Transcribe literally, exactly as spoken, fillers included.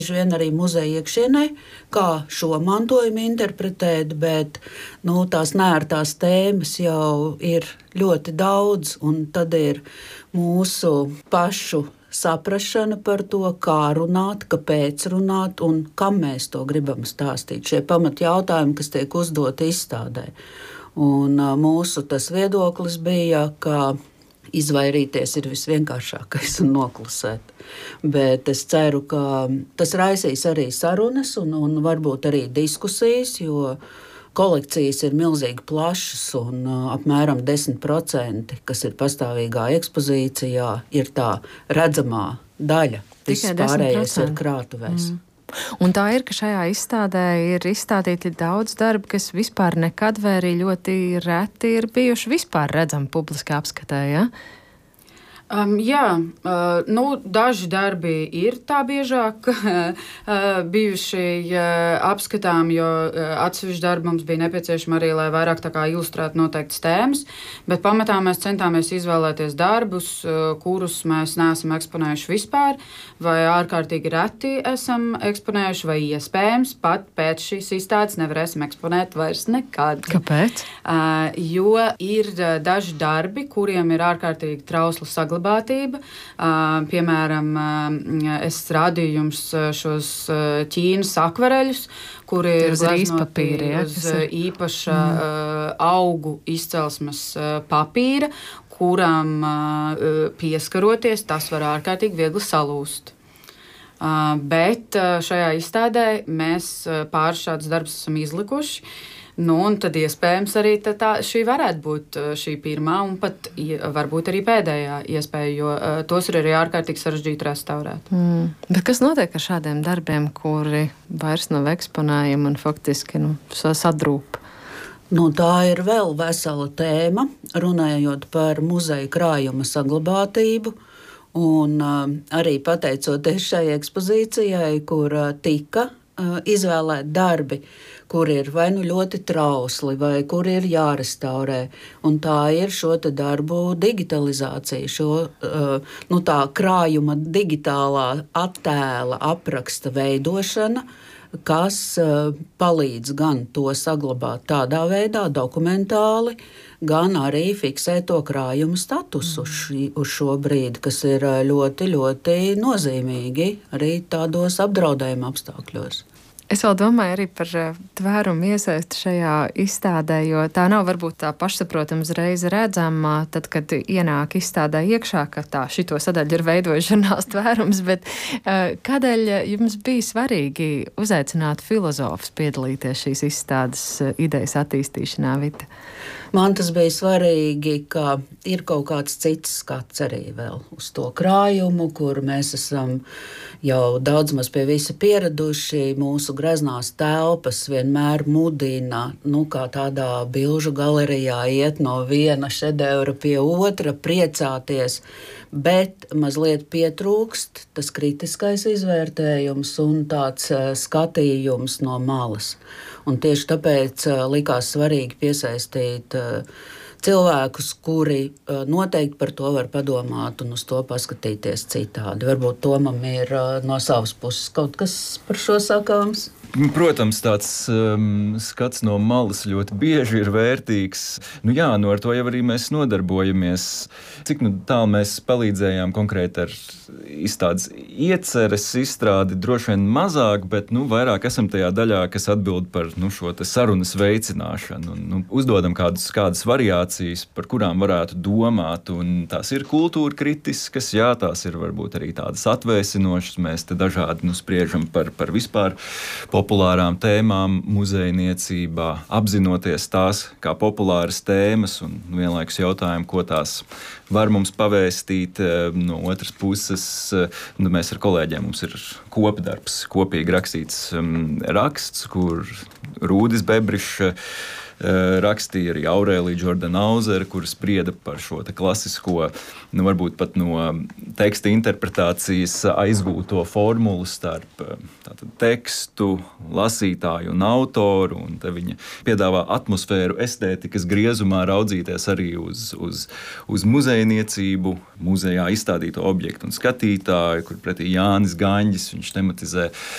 vien arī muzeja iekšienē, kā šo mantojumu interpretēt, bet nu, tās nērtās tēmas jau ir ļoti daudz, un tad ir mūsu pašu saprašana par to, kā runāt, kāpēc runāt un kam mēs to gribam stāstīt. Šie pamat jautājumi, kas tiek uzdoti izstādē. Un mūsu tas viedoklis bija, ka izvairīties ir visvienkāršākais un noklusēt. Bet es ceru, ka tas raisīs arī sarunas un, un varbūt arī diskusijas, jo kolekcijas ir milzīgi plašas un uh, apmēram desmit procenti, kas ir pastāvīgā ekspozīcijā, ir tā redzamā daļa. Viss pārējais ir krātuvēs. Mm. Un tā ir, ka šajā izstādē ir izstādīti daudz darbu, kas vispār nekad vai arī ļoti reti ir bijuši vispār redzami publiskā apskatē, ja? Um, jā, uh, nu, daži darbi ir tā biežāk uh, bijuši uh, apskatām, jo uh, atsevišķi darbi mums bija nepieciešami arī, lai vairāk tā kā ilustrētu noteiktas tēmas, bet pamatā mēs centāmies izvēlēties darbus, uh, kurus mēs neesam eksponējuši vispār, vai ārkārtīgi reti esam eksponējuši, vai iespējams pat pēc šīs izstādes nevarēsim eksponēt vairs nekad. Kāpēc? Uh, jo ir uh, daži darbi, kuriem ir ārkārtīgi trausla saglabātība. Uh, piemēram, uh, es rādīju jums šos uh, Ķīnas akvareļus, kuri ir glaznoti ja, uz uh, īpaša mm. uh, augu izcelsmes uh, papīra, kuram uh, pieskaroties, tas var ārkārtīgi viegli salūst. Uh, bet uh, šajā izstādē mēs uh, pāris šādus darbus esam izlikuši. Nu, un tad iespējams arī tā, tā, šī varētu būt šī pirmā un pat varbūt arī pēdējā iespēja, jo uh, tos ir arī ārkārtīgi sarežģīti restaurēt. Mm. Bet kas notiek ar šādiem darbiem, kuri vairs nav eksponējami un faktiski nu, sadrūp? Nu, tā ir vēl vesela tēma, runājot par muzeja krājuma saglabātību. Un uh, arī pateicoties šai ekspozīcijai, kur uh, tika uh, izvēlēti darbi, kur ir vai nu ļoti trausli, vai kur ir jārestaurē. Un tā ir šo te darbu digitalizācija, šo uh, nu, tā krājuma digitālā attēla apraksta veidošana, kas uh, palīdz gan to saglabāt tādā veidā, dokumentāli, gan arī fiksēt to krājumu statusu uz, šī, uz šo brīdi, kas ir ļoti, ļoti nozīmīgi arī tādos apdraudējuma apstākļos. Es vēl domāju arī par tvērumu iesaisti šajā izstādē, jo tā nav varbūt tā pašsaprotama uzreiz redzama, tad, kad ienāk izstādē iekšā, ka tā šito sadaļu ir veidojis žurnāls tvērums, bet uh, kādēļ jums bija svarīgi uzaicināt filozofus piedalīties šīs izstādes idejas attīstīšanā, Vita? Man tas bija svarīgi, ka ir kaut kāds cits skats arī vēl uz to krājumu, kur mēs esam jau daudz maz pie visa pieraduši. Mūsu greznās telpas vienmēr mudina, nu, kā tādā bilžu galerijā iet no viena šedevra pie otra, priecāties, bet mazliet pietrūkst tas kritiskais izvērtējums un tāds uh, skatījums no malas. Un tieši tāpēc uh, likās svarīgi piesaistīt uh, cilvēkus, kuri uh, noteikti par to var padomāt un uz to paskatīties citādi. Varbūt Tomam ir uh, no savas puses kaut kas par šo sakāms? Protams, tāds um, skats no malas ļoti bieži ir vērtīgs. Nu jā, nu ar to jau arī mēs nodarbojamies. Cik nu tālu mēs palīdzējām konkrēti ar izstādes ieceres izstrādi, droši vien mazāk, bet nu, vairāk esam tajā daļā, kas atbild par nu, šo te sarunas veicināšanu. Un, nu, uzdodam kādas, kādas variācijas, par kurām varētu domāt. Un tās ir kultūra kritiskas, jā, tās ir varbūt arī tādas atvēsinošas. Mēs te dažādi nu, spriežam par, par vispār populārām tēmām muzejniecībā, apzinoties tās kā populāras tēmas un vienlaikus jautājumu, ko tās var mums pavēstīt. No otras puses, nu, mēs ar kolēģiem, mums ir kopdarbs, kopīgi rakstīts um, raksts, kur Rūdis Bebrišs Rakstīja arī Aurēlija Džordanauzere, kur sprieda par šo te klasisko, nu, varbūt pat no teksta interpretācijas aizgūto formulu starp tātad, tekstu, lasītāju un autoru. Un te viņa piedāvā atmosfēru estētikas griezumā raudzīties arī uz, uz, uz muzejniecību, muzejā izstādīto objektu un skatītāju, kur pretī Jānis Gaņģis, viņš tematizē